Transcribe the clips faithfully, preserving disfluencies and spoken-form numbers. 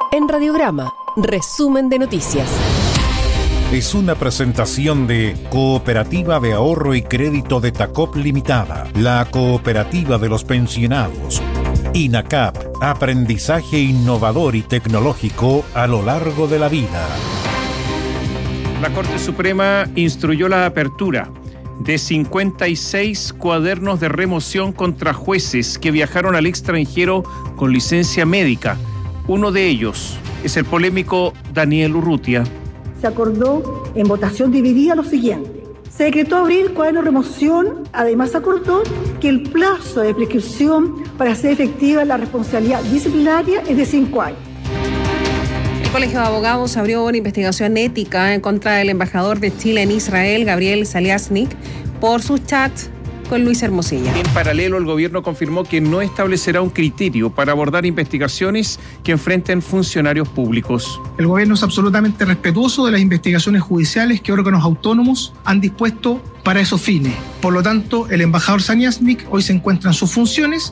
En Radiograma, resumen de noticias. Es una presentación de Cooperativa de Ahorro y Crédito de Tacop Limitada, la cooperativa de los pensionados. INACAP, aprendizaje innovador y tecnológico a lo largo de la vida. La Corte Suprema instruyó la apertura de cincuenta y seis cuadernos de remoción contra jueces que viajaron al extranjero con licencia médica. Uno de ellos es el polémico Daniel Urrutia. Se acordó en votación dividida lo siguiente. Se decretó abrir cuaderno de remoción. Además, se acordó que el plazo de prescripción para hacer efectiva la responsabilidad disciplinaria es de cinco años. El Colegio de Abogados abrió una investigación ética en contra del embajador de Chile en Israel, Gabriel Saliasnik, por sus chats con Luis Hermosilla. En paralelo, el gobierno confirmó que no establecerá un criterio para abordar investigaciones que enfrenten funcionarios públicos. El gobierno es absolutamente respetuoso de las investigaciones judiciales que órganos autónomos han dispuesto para esos fines. Por lo tanto, el embajador Saliasnik hoy se encuentra en sus funciones.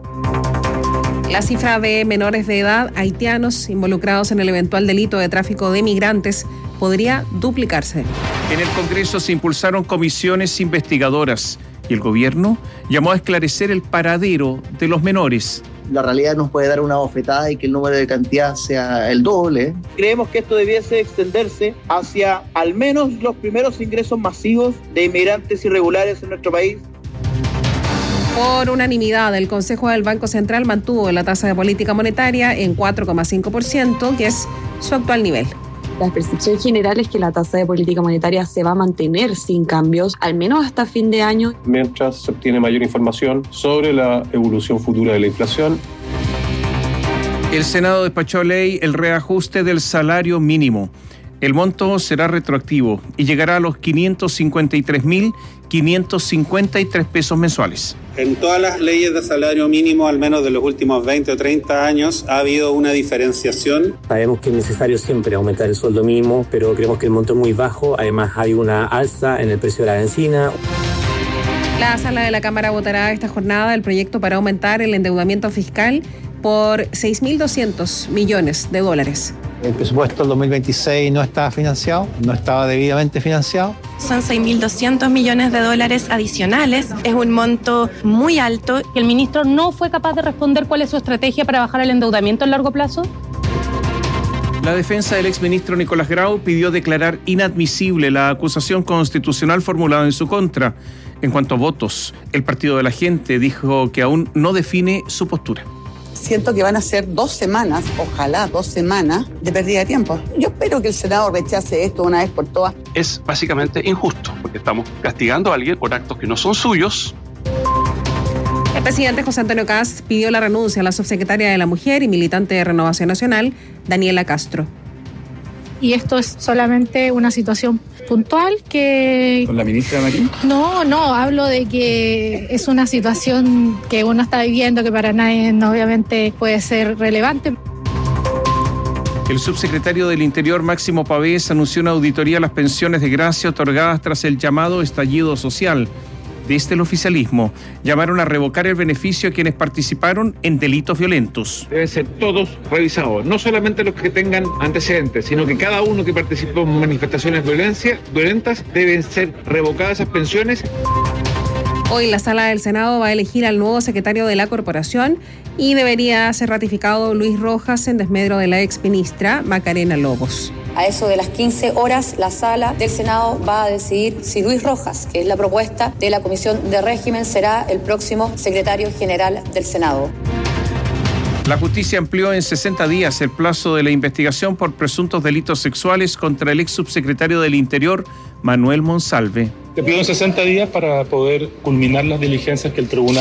La cifra de menores de edad haitianos involucrados en el eventual delito de tráfico de migrantes podría duplicarse. En el Congreso se impulsaron comisiones investigadoras y el gobierno llamó a esclarecer el paradero de los menores. La realidad nos puede dar una bofetada y que el número de cantidad sea el doble. Creemos que esto debiese extenderse hacia al menos los primeros ingresos masivos de inmigrantes irregulares en nuestro país. Por unanimidad, el Consejo del Banco Central mantuvo la tasa de política monetaria en cuatro coma cinco por ciento, que es su actual nivel. La percepción general es que la tasa de política monetaria se va a mantener sin cambios, al menos hasta fin de año. Mientras se obtiene mayor información sobre la evolución futura de la inflación. El Senado despachó ley el reajuste del salario mínimo. El monto será retroactivo y llegará a los quinientos cincuenta y tres mil quinientos cincuenta y tres pesos mensuales. En todas las leyes de salario mínimo, al menos de los últimos veinte o treinta años, ha habido una diferenciación. Sabemos que es necesario siempre aumentar el sueldo mínimo, pero creemos que el monto es muy bajo. Además, hay una alza en el precio de la benzina. La sala de la Cámara votará esta jornada el proyecto para aumentar el endeudamiento fiscal por seis mil doscientos millones de dólares. El presupuesto del dos mil veintiséis no estaba financiado, no estaba debidamente financiado. Son seis mil doscientos millones de dólares adicionales. Es un monto muy alto. ¿El ministro no fue capaz de responder cuál es su estrategia para bajar el endeudamiento a largo plazo? La defensa del exministro Nicolás Grau pidió declarar inadmisible la acusación constitucional formulada en su contra. En cuanto a votos, el Partido de la Gente dijo que aún no define su postura. Siento que van a ser dos semanas, ojalá dos semanas, de pérdida de tiempo. Yo espero que el Senado rechace esto una vez por todas. Es básicamente injusto, porque estamos castigando a alguien por actos que no son suyos. El presidente José Antonio Kast pidió la renuncia a la subsecretaria de la Mujer y militante de Renovación Nacional, Daniela Castro. Y esto es solamente una situación puntual que... ¿Con la ministra Marín? No, no, hablo de que es una situación que uno está viviendo que para nadie no, obviamente puede ser relevante. El subsecretario del Interior, Máximo Pavés, anunció una auditoría a las pensiones de gracia otorgadas tras el llamado estallido social. Desde el oficialismo llamaron a revocar el beneficio a quienes participaron en delitos violentos. Deben ser todos revisados, no solamente los que tengan antecedentes, sino que cada uno que participó en manifestaciones violencia, violentas deben ser revocadas esas pensiones. Hoy la sala del Senado va a elegir al nuevo secretario de la corporación y debería ser ratificado Luis Rojas en desmedro de la exministra Macarena Lobos. A eso de las quince horas, la sala del Senado va a decidir si Luis Rojas, que es la propuesta de la Comisión de Régimen, será el próximo secretario general del Senado. La justicia amplió en sesenta días el plazo de la investigación por presuntos delitos sexuales contra el ex subsecretario del Interior, Manuel Monsalve. Te pido sesenta días para poder culminar las diligencias que el tribunal